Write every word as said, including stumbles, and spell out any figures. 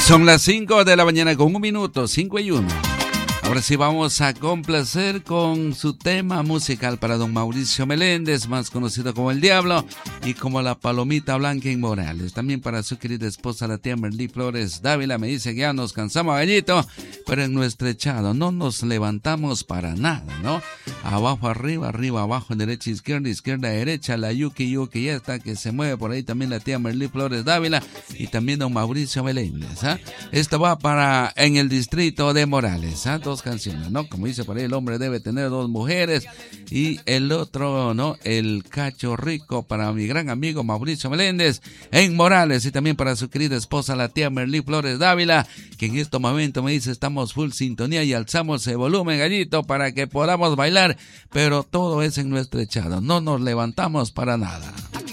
Son las cinco de la mañana con un minuto, cinco y uno. Ahora sí vamos a complacer con su tema musical para don Mauricio Meléndez, más conocido como El Diablo y como la Palomita Blanca en Morales. También para su querida esposa, la tía Merlí Flores Dávila. Me dice que ya nos cansamos, gallito, pero en nuestro echado no nos levantamos para nada, ¿no? Abajo, arriba, arriba, abajo, derecha, izquierda, izquierda, derecha, la yuki, yuki, ya está que se mueve por ahí también la tía Merlí Flores Dávila y también don Mauricio Meléndez, ¿ah? Esto va para en el distrito de Morales, ¿ah? Dos canciones, ¿no? Como dice por ahí, el hombre debe tener dos mujeres y el otro, ¿no? El cacho rico para mi gran amigo Mauricio Meléndez en Morales y también para su querida esposa, la tía Merlí Flores Dávila, que en este momento me dice estamos full sintonía y alzamos el volumen, gallito, para que podamos bailar, pero todo es en nuestro echado, no nos levantamos para nada.